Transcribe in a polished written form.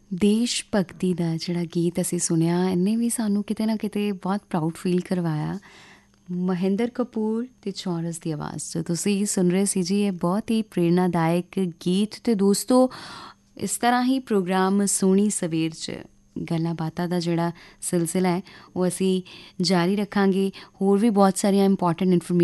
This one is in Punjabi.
ਦੇਸ਼ ਭਗਤੀ ਦਾ ਜਿਹੜਾ ਗੀਤ ਅਸੀਂ ਸੁਣਿਆ, ਇਹਨੇ ਵੀ ਸਾਨੂੰ ਕਿਤੇ ਨਾ ਕਿਤੇ ਬਹੁਤ ਪ੍ਰਾਊਡ ਫੀਲ ਕਰਵਾਇਆ। ਮਹਿੰਦਰ ਕਪੂਰ ਅਤੇ ਚੌਰਸ ਦੀ ਆਵਾਜ਼ 'ਚ ਤੁਸੀਂ ਸੁਣ ਰਹੇ ਸੀ ਜੀ, ਇਹ ਬਹੁਤ ਹੀ ਪ੍ਰੇਰਨਾਦਾਇਕ ਗੀਤ। ਅਤੇ ਦੋਸਤੋ, ਇਸ ਤਰ੍ਹਾਂ ਹੀ ਪ੍ਰੋਗਰਾਮ ਸੋਹਣੀ ਸਵੇਰ 'ਚ ਗੱਲਾਂ ਬਾਤਾਂ ਦਾ ਜਿਹੜਾ ਸਿਲਸਿਲਾ ਹੈ ਉਹ ਅਸੀਂ ਜਾਰੀ ਰੱਖਾਂਗੇ। ਹੋਰ ਵੀ ਬਹੁਤ ਸਾਰੀਆਂ ਇੰਪੋਰਟੈਂਟ ਇਨਫੋਰਮੇਸ਼ਨ